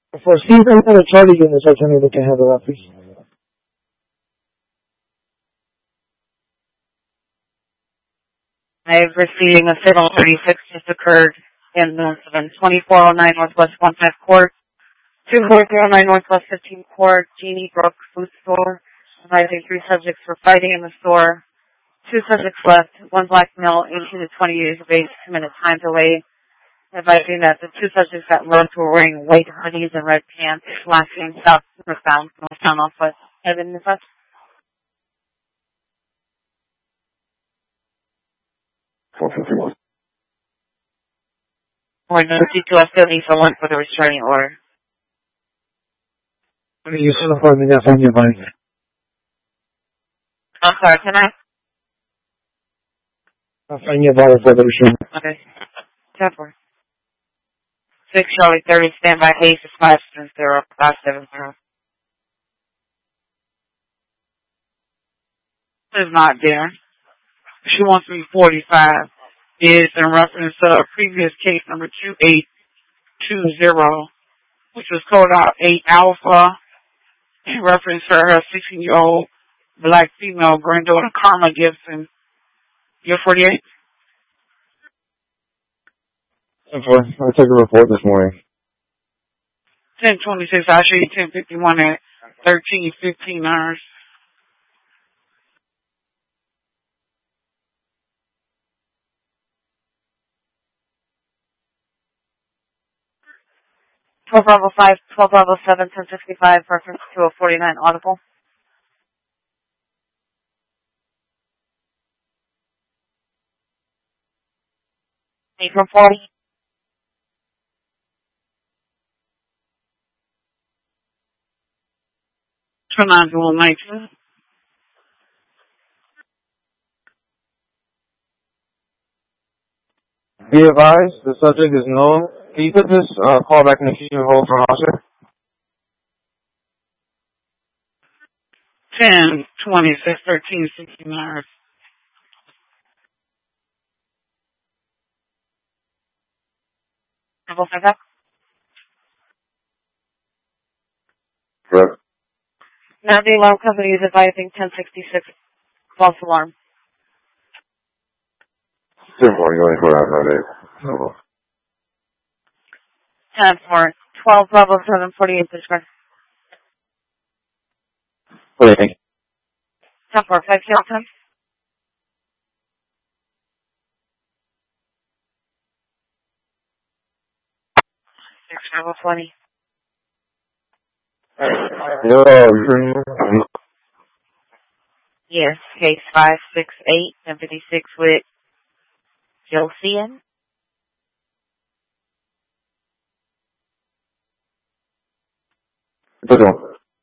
For Steve, any other Charlie units I can able to handle that, please? I have receiving a fatal 36 just occurred in the 2409 Northwest 15 Court, 2409 Northwest 15 Court, Jeannie Brook Food Store. Advising 3 subjects were fighting in the store. 2 subjects left. 1 black male, 18 to 20 years of age, committed time delay. Advising that the 2 subjects that left were wearing white hoodies and red pants, flashing south northbound, northbound off West Heaven. Or no detail still needs a warrant for the restraining order. You said for me that on your bike. I'm sorry, can I? I'll find your bike for the restraining. Okay. 10-4. 6 Charlie 30, standby haste, 570, 570. Is not there. She wants me 45. Is in reference to a previous case number 2820, which was called out 8 Alpha, in reference to her 16-year-old black female granddaughter Karma Gibson. You're 48? I took a report this morning. 1026, I'll show you 1051 at 13:15 hours. Twelve Bravo 5, 12 Bravo 7, 1065, reference to a 49 audible. April 40. Tonight, 19. Be advised, the subject is known. Can you put this call back in the queue and hold for an officer? 1026, 13:16 hours. Level 5 up. Correct. Now the alarm company is advising 1066 false alarm. 10-4, you only put out right 10-4, 12 Bravo 7, 48 discard. What do you think? 10-4, 5 kill 10. 6 Bravo 20. Yo, Yes, case 568, 1056 with Josian. What's on?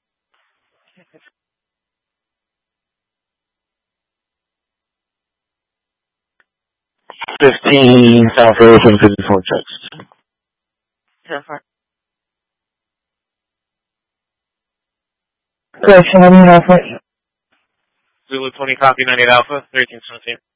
15 South Road, 754 text. 10-4. Correction, I mean, Zulu 20 copy 98 Alpha, 1317.